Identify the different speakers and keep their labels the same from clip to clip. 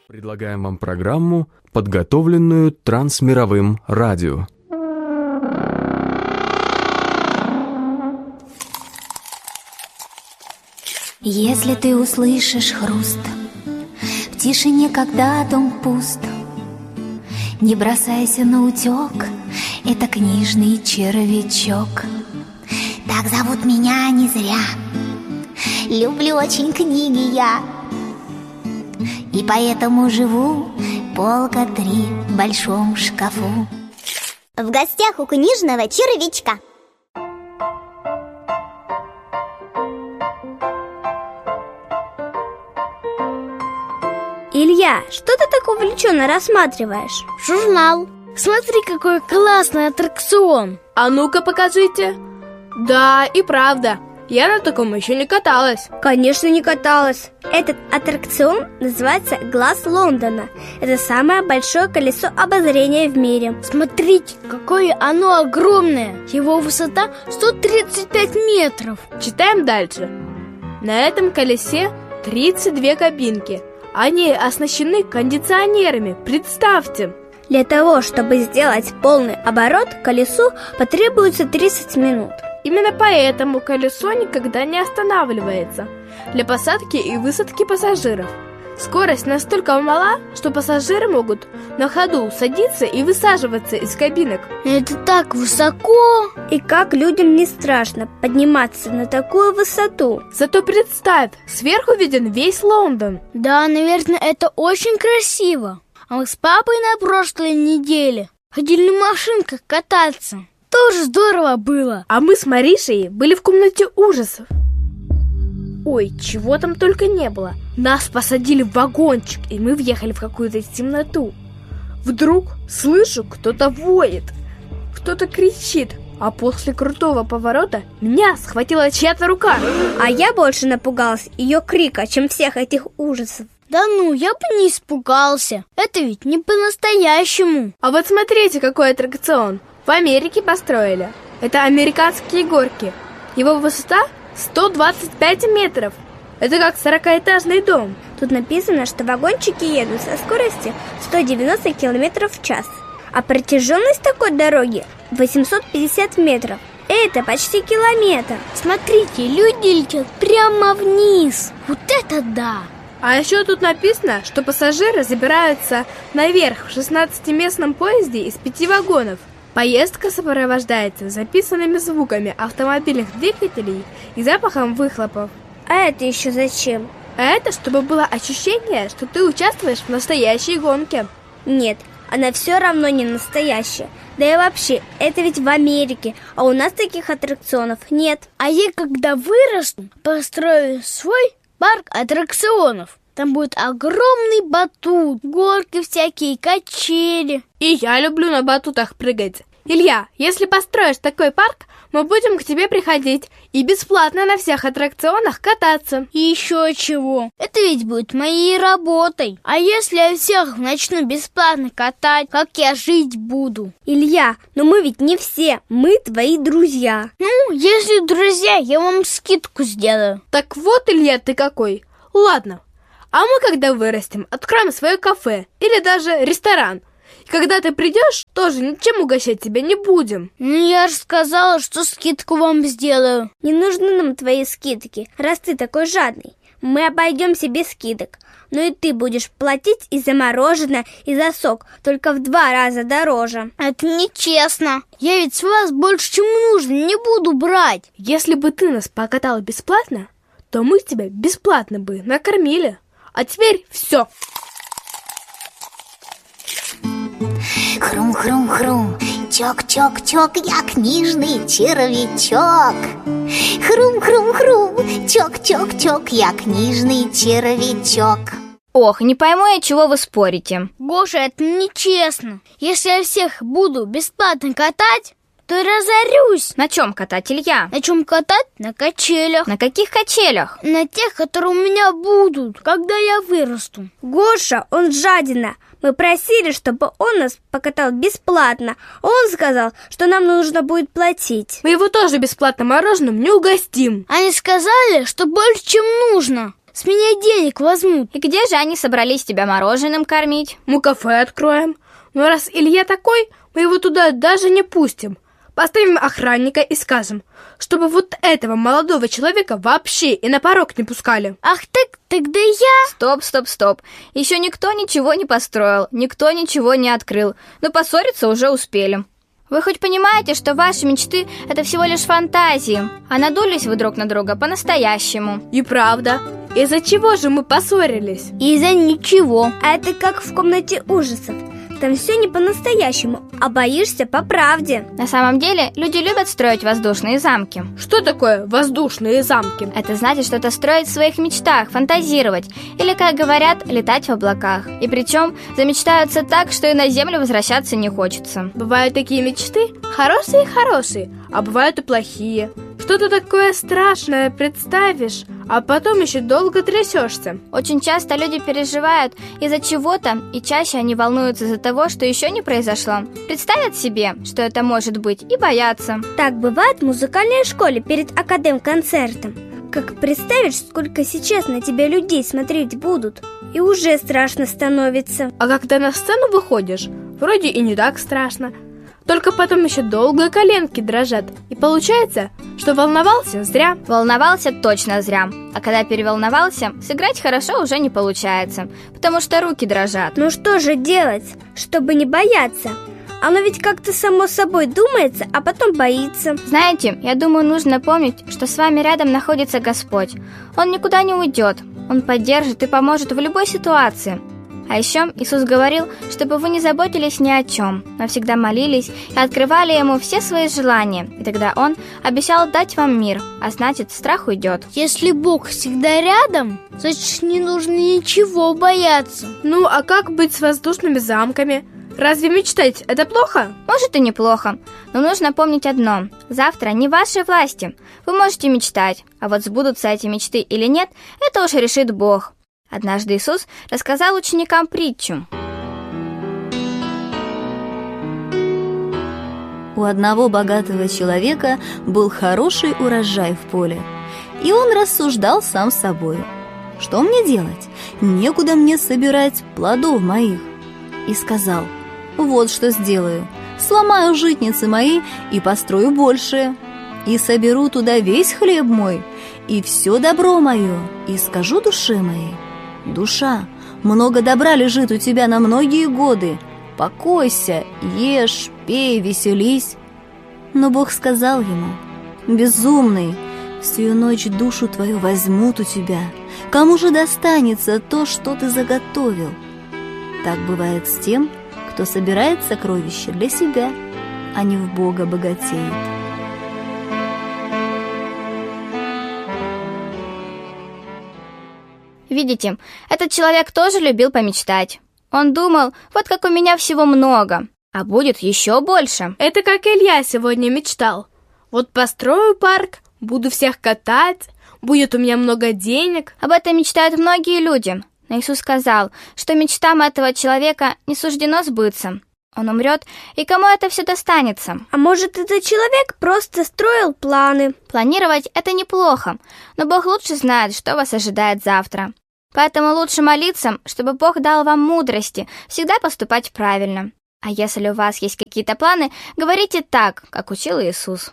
Speaker 1: Предлагаем вам программу, подготовленную Трансмировым радио.
Speaker 2: Если ты услышишь хруст в тишине, когда дом пуст, не бросайся на утек, это книжный червячок. Так зовут меня не зря, люблю очень книги я, и поэтому живу полка 3 в большом шкафу.
Speaker 3: В гостях у книжного червячка.
Speaker 4: Илья, что ты так увлеченно рассматриваешь?
Speaker 5: Журнал. Смотри, какой классный аттракцион.
Speaker 6: А ну-ка покажите. Да, и правда, я на таком еще не каталась.
Speaker 4: Конечно, не каталась. Этот аттракцион называется «Глаз Лондона». Это самое большое колесо обозрения в мире.
Speaker 5: Смотрите, какое оно огромное. Его высота 135 метров.
Speaker 6: Читаем дальше. На этом колесе 32 кабинки. Они оснащены кондиционерами, представьте.
Speaker 4: Для того, чтобы сделать полный оборот, колесу потребуется 30 минут.
Speaker 6: Именно поэтому колесо никогда не останавливается для посадки и высадки пассажиров. Скорость настолько мала, что пассажиры могут на ходу садиться и высаживаться из кабинок.
Speaker 5: Это так высоко!
Speaker 4: И как людям не страшно подниматься на такую высоту?
Speaker 6: Зато представь, сверху виден весь Лондон.
Speaker 5: Да, наверное, это очень красиво. А мы с папой на прошлой неделе ходили на машинках кататься. Тоже здорово было.
Speaker 6: А мы с Маришей были в комнате ужасов. Ой, чего там только не было. Нас посадили в вагончик, и мы въехали в какую-то темноту. Вдруг слышу, кто-то воет, кто-то кричит, а после крутого поворота меня схватила чья-то рука.
Speaker 4: А я больше напугалась ее крика, чем всех этих ужасов.
Speaker 5: Да ну, я бы не испугался. Это ведь не по-настоящему.
Speaker 6: А вот смотрите, какой аттракцион в Америке построили. Это американские горки. Его высота 125 метров. Это как 40-этажный дом.
Speaker 4: Тут написано, что вагончики едут со скоростью 190 км в час. А протяженность такой дороги 850 метров. Это почти километр.
Speaker 5: Смотрите, люди летят прямо вниз. Вот это да!
Speaker 6: А еще тут написано, что пассажиры забираются наверх в 16-местном поезде из 5 вагонов. Поездка сопровождается записанными звуками автомобильных двигателей и запахом выхлопов.
Speaker 4: А это еще зачем?
Speaker 6: А это чтобы было ощущение, что ты участвуешь в настоящей гонке.
Speaker 4: Нет, она все равно не настоящая. Да и вообще, это ведь в Америке, а у нас таких аттракционов нет.
Speaker 5: А я, когда вырасту, построю свой парк аттракционов. Там будет огромный батут, горки всякие, качели.
Speaker 6: И я люблю на батутах прыгать. Илья, если построишь такой парк, мы будем к тебе приходить и бесплатно на всех аттракционах кататься.
Speaker 5: И еще чего? Это ведь будет моей работой. А если я всех начну бесплатно катать, как я жить буду?
Speaker 4: Илья, но мы ведь не все, мы твои друзья.
Speaker 5: Ну, если друзья, я вам скидку сделаю.
Speaker 6: Так вот, Илья, ты какой. Ладно, а мы, когда вырастем, откроем свое кафе или даже ресторан. И когда ты придешь, тоже ничем угощать тебя не будем.
Speaker 5: Ну, я же сказала, что скидку вам сделаю.
Speaker 4: Не нужны нам твои скидки, раз ты такой жадный. Мы обойдемся без скидок. Но и ты будешь платить и за мороженое, и за сок, только в 2 раза дороже.
Speaker 5: Это нечестно. Я ведь с вас больше, чем нужно, не буду брать.
Speaker 6: Если бы ты нас покатал бесплатно, то мы тебя бесплатно бы накормили. А теперь все.
Speaker 3: Хрум-хрум-хрум, чок-чок-чок, я книжный червячок. Хрум-хрум-хрум, чок-чок-чок, я книжный червячок.
Speaker 7: Ох, не пойму я, чего вы спорите.
Speaker 5: Гоша, это нечестно. Если я всех буду бесплатно катать, то разорюсь.
Speaker 7: На чем катать, Илья?
Speaker 5: На чем катать? На качелях.
Speaker 7: На каких качелях?
Speaker 5: На тех, которые у меня будут, когда я вырасту.
Speaker 4: Гоша, он жадина. Мы просили, чтобы он нас покатал бесплатно. Он сказал, что нам нужно будет платить.
Speaker 6: Мы его тоже бесплатно мороженым не угостим.
Speaker 5: Они сказали, что больше, чем нужно. С меня денег возьмут.
Speaker 7: И где же они собрались тебя мороженым кормить?
Speaker 6: Мы кафе откроем. Но раз Илья такой, мы его туда даже не пустим. Поставим охранника и скажем, чтобы вот этого молодого человека вообще и на порог не пускали.
Speaker 5: Ах так, тогда я...
Speaker 7: Стоп. Еще никто ничего не построил, никто ничего не открыл. Но поссориться уже успели. Вы хоть понимаете, что ваши мечты – это всего лишь фантазии, а надулись вы друг на друга по-настоящему?
Speaker 6: И правда. Из-за чего же мы поссорились?
Speaker 5: Из-за ничего.
Speaker 4: А это как в комнате ужасов. Там все не по-настоящему, а боишься по правде.
Speaker 7: На самом деле, люди любят строить воздушные замки.
Speaker 6: Что такое воздушные замки?
Speaker 7: Это значит что-то строить в своих мечтах, фантазировать. Или, как говорят, летать в облаках. И причем замечтаются так, что и на землю возвращаться не хочется.
Speaker 6: Бывают такие мечты хорошие, а бывают и плохие. Что-то такое страшное представишь, а потом еще долго трясешься.
Speaker 7: Очень часто люди переживают из-за чего-то, и чаще они волнуются из-за того, что еще не произошло. Представят себе, что это может быть, и боятся.
Speaker 4: Так бывает в музыкальной школе перед академ-концертом. Как представишь, сколько сейчас на тебя людей смотреть будут, и уже страшно становится.
Speaker 6: А когда на сцену выходишь, вроде и не так страшно. Только потом еще долго коленки дрожат. И получается, что волновался зря.
Speaker 7: Волновался точно зря. А когда переволновался, сыграть хорошо уже не получается, потому что руки дрожат.
Speaker 4: Ну что же делать, чтобы не бояться? Оно ведь как-то само собой думается, а потом боится.
Speaker 7: Знаете, я думаю, нужно помнить, что с вами рядом находится Господь. Он никуда не уйдет. Он поддержит и поможет в любой ситуации. А еще Иисус говорил, чтобы вы не заботились ни о чем, но всегда молились и открывали Ему все свои желания. И тогда Он обещал дать вам мир, а значит, страх уйдет.
Speaker 5: Если Бог всегда рядом, значит, не нужно ничего бояться.
Speaker 6: Ну, а как быть с воздушными замками? Разве мечтать – это плохо?
Speaker 7: Может и неплохо, но нужно помнить одно. Завтра не в вашей власти. Вы можете мечтать, а вот сбудутся эти мечты или нет, это уж решит Бог. Однажды Иисус рассказал ученикам притчу.
Speaker 8: У одного богатого человека был хороший урожай в поле, и он рассуждал сам с собой: что мне делать? Некуда мне собирать плодов моих. И сказал: вот что сделаю: сломаю житницы мои и построю большее, и соберу туда весь хлеб мой и все добро мое, и скажу душе моей: душа, много добра лежит у тебя на многие годы, покойся, ешь, пей, веселись. Но Бог сказал ему: безумный, всю ночь душу твою возьмут у тебя, кому же достанется то, что ты заготовил? Так бывает с тем, кто собирает сокровища для себя, а не в Бога богатеет.
Speaker 7: Видите, этот человек тоже любил помечтать. Он думал, вот как у меня всего много, а будет еще больше.
Speaker 6: Это как Илья сегодня мечтал. Вот построю парк, буду всех катать, будет у меня много денег.
Speaker 7: Об этом мечтают многие люди. Но Иисус сказал, что мечтам этого человека не суждено сбыться. Он умрет, и кому это все достанется?
Speaker 4: А может, этот человек просто строил планы?
Speaker 7: Планировать – это неплохо, но Бог лучше знает, что вас ожидает завтра. Поэтому лучше молиться, чтобы Бог дал вам мудрости всегда поступать правильно. А если у вас есть какие-то планы, говорите так, как учил Иисус.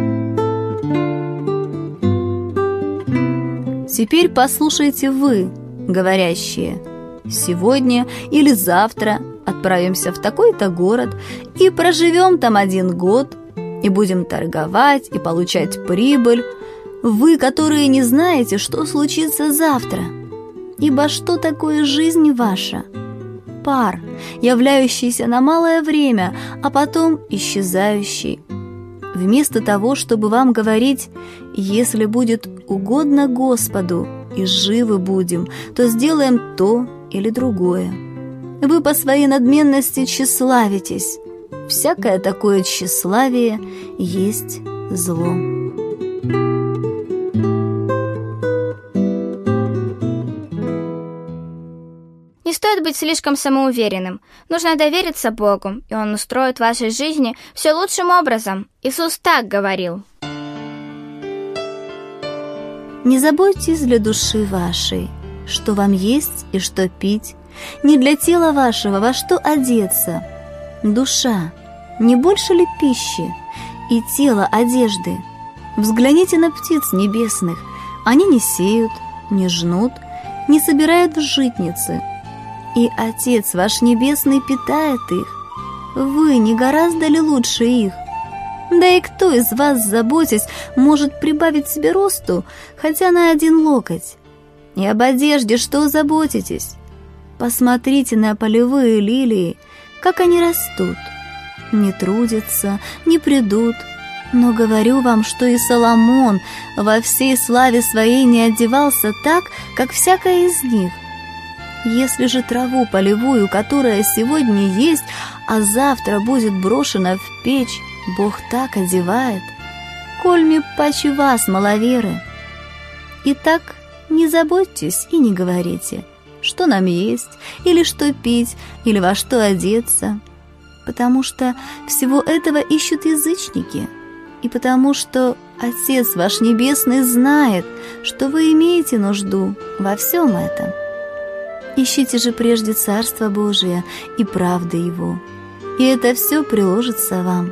Speaker 8: Теперь послушайте вы, говорящие: сегодня или завтра отправимся в такой-то город и проживем там 1 год, и будем торговать и получать прибыль. Вы, которые не знаете, что случится завтра. Ибо что такое жизнь ваша? Пар, являющийся на малое время, а потом исчезающий. Вместо того, чтобы вам говорить: если будет угодно Господу и живы будем, то сделаем то или другое. Вы по своей надменности тщеславитесь. Всякое такое тщеславие есть зло.
Speaker 7: Не стоит быть слишком самоуверенным. Нужно довериться Богу, и Он устроит в вашей жизни все лучшим образом. Иисус так говорил.
Speaker 8: Не заботьтесь для души вашей, что вам есть и что пить, не для тела вашего, во что одеться. Душа, не больше ли пищи, и тело одежды? Взгляните на птиц небесных, они не сеют, не жнут, не собирают в житницы, и Отец ваш Небесный питает их. Вы не гораздо ли лучше их? Да и кто из вас, заботясь, может прибавить себе росту, хотя на 1 локоть? И об одежде что заботитесь? Посмотрите на полевые лилии, как они растут. Не трудятся, не придут. Но говорю вам, что и Соломон во всей славе своей не одевался так, как всякая из них. Если же траву полевую, которая сегодня есть, а завтра будет брошена в печь, Бог так одевает, кольми паче вас, маловеры. Итак, не заботьтесь и не говорите, что нам есть, или что пить, или во что одеться, потому что всего этого ищут язычники, и потому что Отец ваш Небесный знает, что вы имеете нужду во всем этом. Ищите же прежде Царство Божие и правды Его, и это все приложится вам.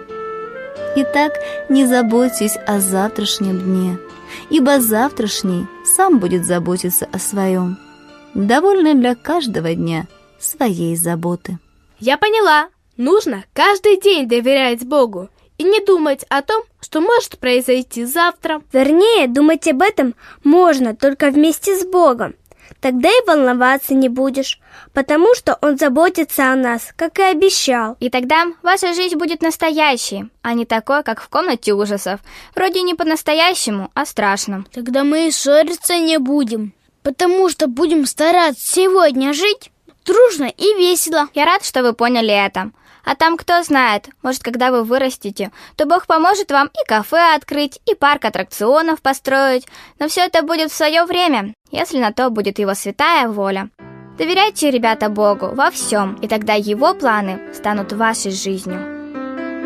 Speaker 8: Итак, не заботьтесь о завтрашнем дне, ибо завтрашний сам будет заботиться о своем. Довольно для каждого дня своей заботы.
Speaker 6: Я поняла. Нужно каждый день доверять Богу и не думать о том, что может произойти завтра.
Speaker 4: Вернее, думать об этом можно только вместе с Богом. Тогда и волноваться не будешь, потому что Он заботится о нас, как и обещал.
Speaker 7: И тогда ваша жизнь будет настоящей, а не такой, как в комнате ужасов. Вроде не по-настоящему, а страшно.
Speaker 5: Тогда мы и ссориться не будем, потому что будем стараться сегодня жить дружно и весело.
Speaker 7: Я рад, что вы поняли это. А там, кто знает, может, когда вы вырастете, то Бог поможет вам и кафе открыть, и парк аттракционов построить. Но все это будет в свое время, если на то будет Его святая воля. Доверяйте, ребята, Богу во всем, и тогда Его планы станут вашей жизнью.